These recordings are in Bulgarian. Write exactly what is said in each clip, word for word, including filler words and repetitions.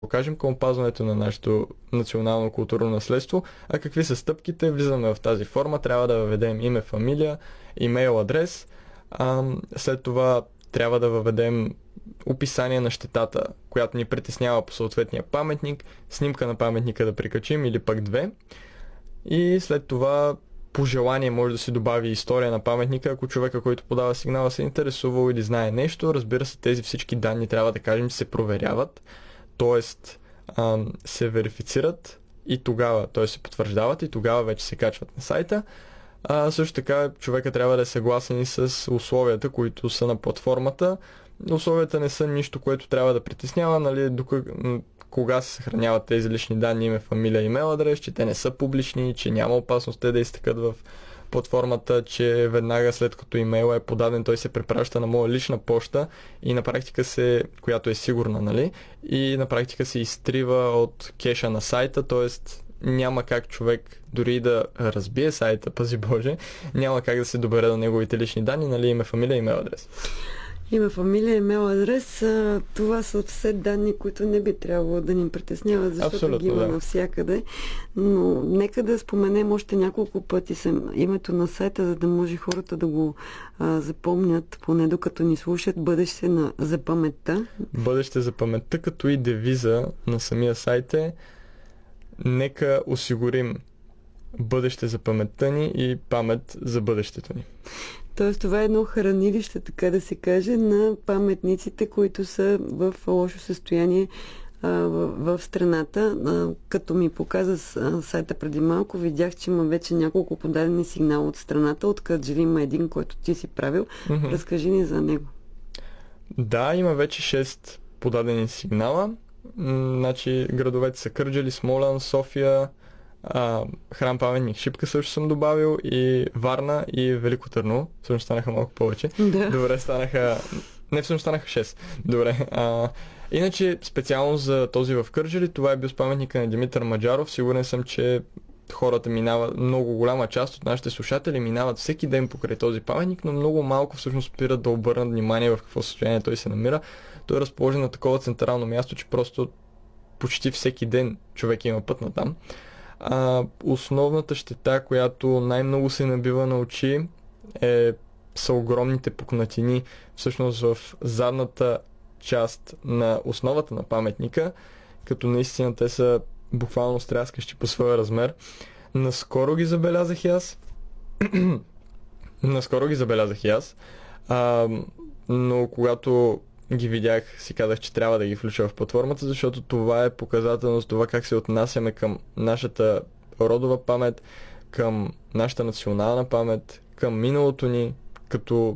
покажем към опазването на нашето национално културно наследство. А какви са стъпките? Влизаме в тази форма, трябва да въведем име, фамилия, имейл, адрес. А, след това трябва да въведем описание на щетата, която ни притеснява по съответния паметник, снимка на паметника да прикачим или пък две. И след това по желание може да се добави история на паметника, ако човека, който подава сигнала, се интересува или знае нещо. Разбира се, тези всички данни трябва да кажем, че се проверяват, т.е. се верифицират и тогава, т.е. се потвърждават и тогава вече се качват на сайта. А, също така човека трябва да е съгласен и с условията, които са на платформата. Условията не са нищо, което трябва да притеснява, нали, докъ... кога се съхраняват тези лични данни, име, фамилия, имейл адрес, че те не са публични, че няма опасност те да изтекат в платформата, че веднага след като имейл е подаден, той се препраща на моя лична поща и на практика се, която е сигурна, нали, и на практика се изтрива от кеша на сайта, т.е. няма как човек дори да разбие сайта, пази Боже, няма как да се добере до неговите лични данни, нали, име, фамилия, имейл адрес. Име, фамилия, имейл адрес, това са все данни, които не би трябвало да ни притесняват, защото абсолютно, ги има да. Навсякъде. Но нека да споменем още няколко пъти името на сайта, за да може хората да го а, запомнят, поне докато ни слушат. Бъдеще на, за паметта. Бъдеще за паметта, като и девиза на самия сайт е: нека осигурим бъдеще за паметта ни и памет за бъдещето ни. Тоест това е едно хранилище, така да се каже, на паметниците, които са в лошо състояние а, в, в страната. А, като ми показа с, сайта преди малко, видях, че има вече няколко подадени сигнала от страната. От Кърджали има един, който ти си правил. Mm-hmm. Разкажи ни за него. Да, има вече шест подадени сигнала. М- значи градовете са Кърджали, Смолян, София, Uh, храм паметник Шипка също съм добавил, и Варна, и Велико Търново. Всъщност станаха малко повече. Да. Добре, станаха... Не, всъщност станаха шест. Добре. Uh, иначе, специално за този в Кърджали, това е бил паметника на Димитър Маджаров. Сигурен съм, че хората минават, много голяма част от нашите слушатели минават всеки ден покрай този паметник, но много малко всъщност спират да обърнат внимание в какво състояние той се намира. Той е разположен на такова централно място, че просто почти всеки ден човек има път на там. А, основната щета, която най-много се набива на очи, е, са огромните пукнатини всъщност в задната част на основата на паметника, като наистина те са буквално стряскащи по своя размер. Наскоро ги забелязах и аз. Наскоро ги забелязах и аз. А, но когато ги видях, си казах, че трябва да ги включа в платформата, защото това е показателно за това как се отнасяме към нашата родова памет, към нашата национална памет, към миналото ни като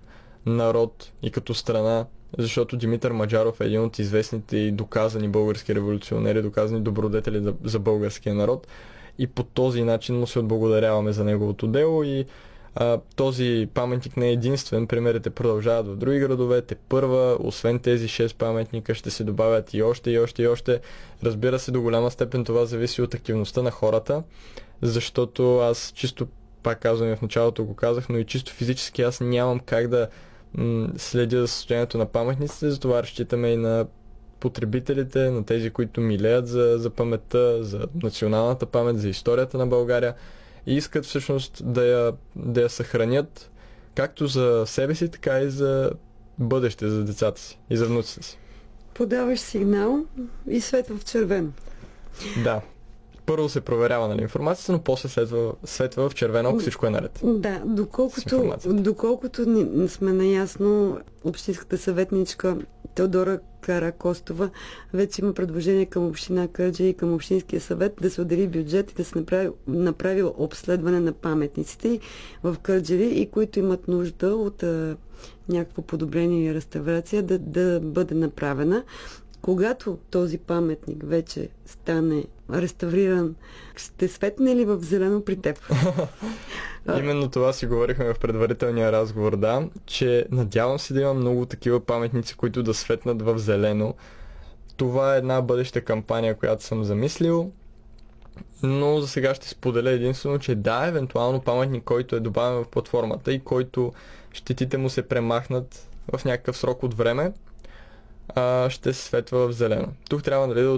народ и като страна, защото Димитър Маджаров е един от известните и доказани български революционери, доказани добродетели за, за българския народ, и по този начин му се отблагодаряваме за неговото дело. И А, този паметник не е единствен, примерите продължават в други градове, те първа, освен тези шест паметника ще се добавят и още, и още, и още. Разбира се, до голяма степен това зависи от активността на хората, защото аз чисто, пак казвам и в началото го казах, но и чисто физически аз нямам как да м- следя за състоянието на паметниците, затова разчитаме и на потребителите, на тези, които милеят за, за паметта, за националната памет, за историята на България, и искат всъщност да я, да я съхранят както за себе си, така и за бъдеще, за децата си и за внуците си. Подаваш сигнал и светва в червено. Да. Първо се проверява, нали, информацията, но после светва, светва в червено, ако всичко е наред. Да, доколкото, доколкото ни, сме наясно, общинската съветничка Теодора Каракостова вече има предложение към община Кърджали и към общинския съвет да се отдели бюджет и да се направи, направи обследване на паметниците в Кърджали, и които имат нужда от а, някакво подобрение и реставрация да, да бъде направена. Когато този паметник вече стане реставриран, ще светне ли в зелено при теб? Именно това си говорихме в предварителния разговор, да, че надявам се да има много такива паметници, които да светнат в зелено. Това е една бъдеща кампания, която съм замислил, но за сега ще споделя единствено, че да, евентуално паметник, който е добавен в платформата и който щетите му се премахнат в някакъв срок от време, ще светва в зелено. Тук трябва, нали, да